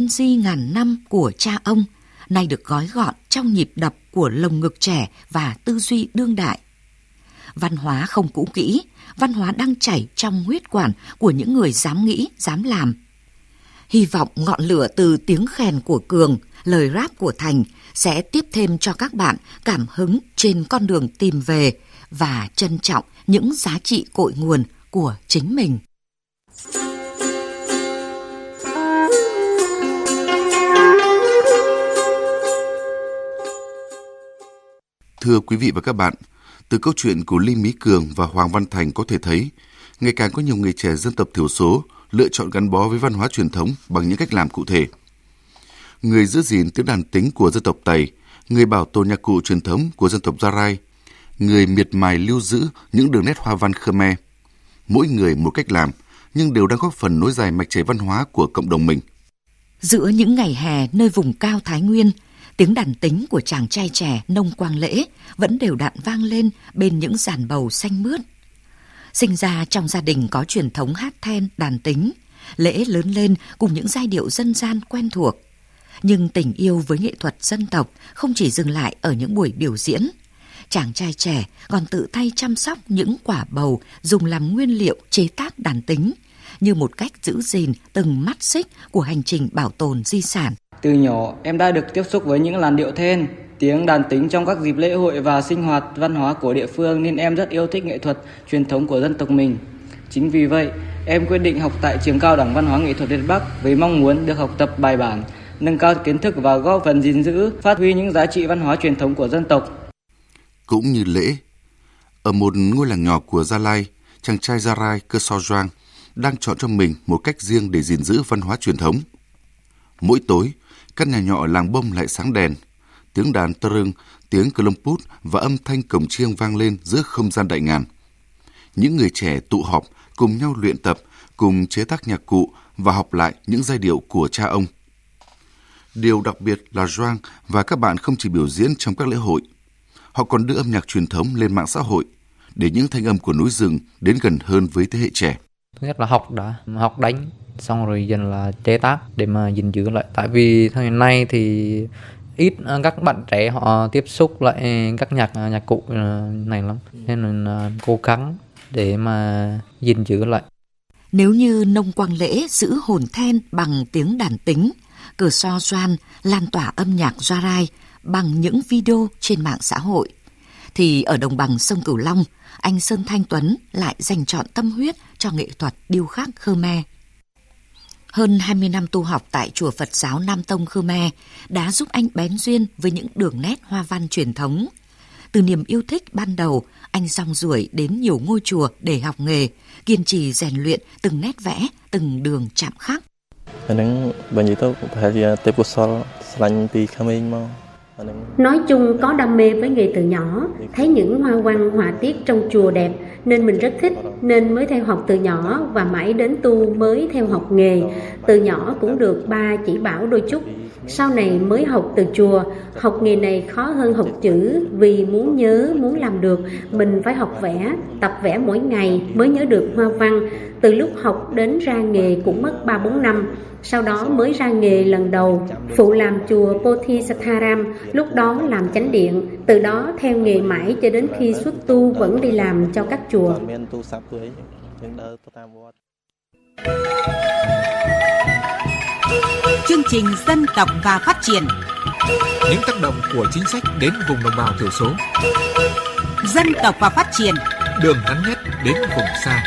di ngàn năm của cha ông, nay được gói gọn trong nhịp đập của lồng ngực trẻ và tư duy đương đại. Văn hóa không cũ kỹ, văn hóa đang chảy trong huyết quản của những người dám nghĩ, dám làm. Hy vọng ngọn lửa từ tiếng khèn của Cường, lời rap của Thành sẽ tiếp thêm cho các bạn cảm hứng trên con đường tìm về và trân trọng những giá trị cội nguồn của chính mình. Thưa quý vị và các bạn, từ câu chuyện của Ly Mỹ Cường và Hoàng Văn Thành có thể thấy, ngày càng có nhiều người trẻ dân tộc thiểu số lựa chọn gắn bó với văn hóa truyền thống bằng những cách làm cụ thể. Người giữ gìn tiếng đàn tính của dân tộc Tày, người bảo tồn nhạc cụ truyền thống của dân tộc Gia Rai, người miệt mài lưu giữ những đường nét hoa văn Khmer. Mỗi người một cách làm, nhưng đều đang góp phần nối dài mạch chảy văn hóa của cộng đồng mình. Giữa những ngày hè nơi vùng cao Thái Nguyên, tiếng đàn tính của chàng trai trẻ Nông Quang Lễ vẫn đều đặn vang lên bên những giàn bầu xanh mướt. Sinh ra trong gia đình có truyền thống hát then, đàn tính, Lễ lớn lên cùng những giai điệu dân gian quen thuộc. Nhưng tình yêu với nghệ thuật dân tộc không chỉ dừng lại ở những buổi biểu diễn. Chàng trai trẻ còn tự tay chăm sóc những quả bầu dùng làm nguyên liệu chế tác đàn tính, như một cách giữ gìn từng mắt xích của hành trình bảo tồn di sản. Từ nhỏ, em đã được tiếp xúc với những làn điệu then, tiếng đàn tính trong các dịp lễ hội và sinh hoạt văn hóa của địa phương, nên em rất yêu thích nghệ thuật truyền thống của dân tộc mình. Chính vì vậy, em quyết định học tại Trường Cao đẳng Văn hóa Nghệ thuật Việt Bắc với mong muốn được học tập bài bản, nâng cao kiến thức và góp phần gìn giữ, phát huy những giá trị văn hóa truyền thống của dân tộc. Cũng như Lễ, ở một ngôi làng nhỏ của Gia Lai, chàng trai Gia Rai Cơ So Doang đang chọn cho mình một cách riêng để gìn giữ văn hóa truyền thống. Mỗi tối, căn nhà nhỏ ở làng Bông lại sáng đèn, tiếng đàn tơ rưng, tiếng cờ lông pút và âm thanh cổng chiêng vang lên giữa không gian đại ngàn. Những người trẻ tụ họp cùng nhau luyện tập, cùng chế tác nhạc cụ và học lại những giai điệu của cha ông. Điều đặc biệt là Doang và các bạn không chỉ biểu diễn trong các lễ hội, họ còn đưa âm nhạc truyền thống lên mạng xã hội để những thanh âm của núi rừng đến gần hơn với thế hệ trẻ. Thứ nhất là học đánh, xong rồi dần là chế tác để mà gìn giữ lại. Tại vì thời hiện nay thì ít các bạn trẻ họ tiếp xúc lại các nhạc cụ này lắm, nên là cố gắng để mà gìn giữ lại. Nếu như Nông Quang Lễ giữ hồn then bằng tiếng đàn tính, Cơ So Doang lan tỏa âm nhạc Gia Rai bằng những video trên mạng xã hội, thì ở đồng bằng sông Cửu Long, anh Sơn Thanh Tuấn lại dành trọn tâm huyết cho nghệ thuật điêu khắc Khmer. Hơn 20 năm tu học tại chùa Phật giáo Nam Tông Khmer đã giúp anh bén duyên với những đường nét hoa văn truyền thống. Từ niềm yêu thích ban đầu, anh rong ruổi đến nhiều ngôi chùa để học nghề, kiên trì rèn luyện từng nét vẽ, từng đường chạm khắc. Nói chung có đam mê với nghề từ nhỏ, thấy những hoa văn họa tiết trong chùa đẹp nên mình rất thích, nên mới theo học từ nhỏ và mãi đến tu mới theo học nghề. Từ nhỏ cũng được ba chỉ bảo đôi chút, sau này mới học từ chùa. Học nghề này khó hơn học chữ, vì muốn nhớ, muốn làm được, mình phải học vẽ, tập vẽ mỗi ngày mới nhớ được hoa văn. Từ lúc học đến ra nghề cũng mất 3-4 năm. Sau đó mới ra nghề lần đầu, phụ làm chùa Bodhisattvaram, lúc đó làm chánh điện. Từ đó theo nghề mãi cho đến khi xuất tu vẫn đi làm cho các chùa. Chương trình Dân tộc và Phát triển. Những tác động của chính sách đến vùng đồng bào thiểu số. Dân tộc và Phát triển. Đường ngắn nhất đến vùng xa.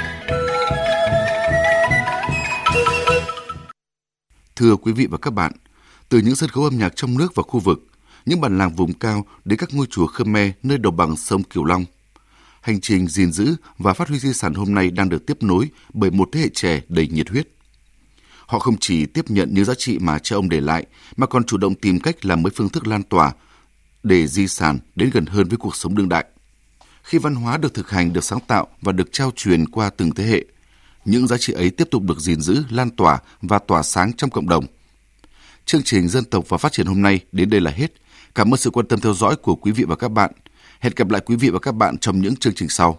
Thưa quý vị và các bạn, từ những sân khấu âm nhạc trong nước và khu vực, những bản làng vùng cao đến các ngôi chùa Khmer nơi đồng bằng sông Cửu Long, hành trình gìn giữ và phát huy di sản hôm nay đang được tiếp nối bởi một thế hệ trẻ đầy nhiệt huyết. Họ không chỉ tiếp nhận những giá trị mà cha ông để lại, mà còn chủ động tìm cách làm mới phương thức lan tỏa để di sản đến gần hơn với cuộc sống đương đại. Khi văn hóa được thực hành, được sáng tạo và được trao truyền qua từng thế hệ, những giá trị ấy tiếp tục được gìn giữ, lan tỏa và tỏa sáng trong cộng đồng. Chương trình Dân tộc và Phát triển hôm nay đến đây là hết. Cảm ơn sự quan tâm theo dõi của quý vị và các bạn. Hẹn gặp lại quý vị và các bạn trong những chương trình sau.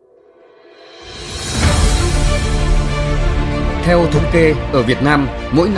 Theo thống kê, ở Việt Nam, mỗi năm